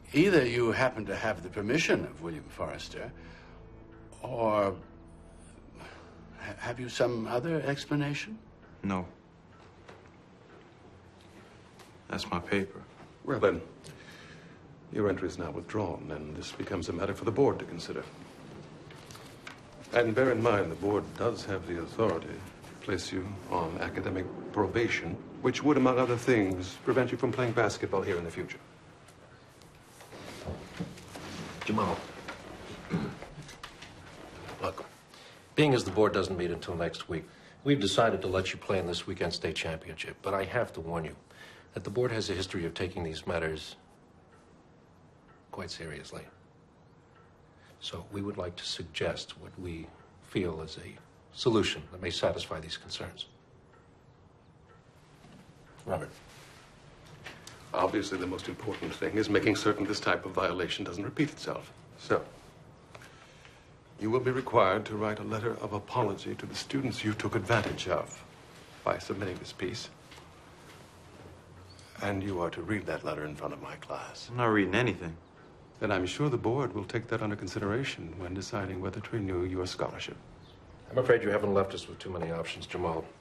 either you happen to have the permission of William Forrester, or have you some other explanation? No. That's my paper. Well, then, your entry is now withdrawn, and this becomes a matter for the board to consider. And bear in mind, the board does have the authority to place you on academic probation, which would, among other things, prevent you from playing basketball here in the future. Jamal. Look, being as the board doesn't meet until next week, we've decided to let you play in this weekend's state championship. But I have to warn you that the board has a history of taking these matters quite seriously. So we would like to suggest what we feel is a solution that may satisfy these concerns. Robert. Obviously, the most important thing is making certain this type of violation doesn't repeat itself. So, you will be required to write a letter of apology to the students you took advantage of by submitting this piece. And you are to read that letter in front of my class. I'm not reading anything. Then I'm sure the board will take that under consideration when deciding whether to renew your scholarship. I'm afraid you haven't left us with too many options, Jamal.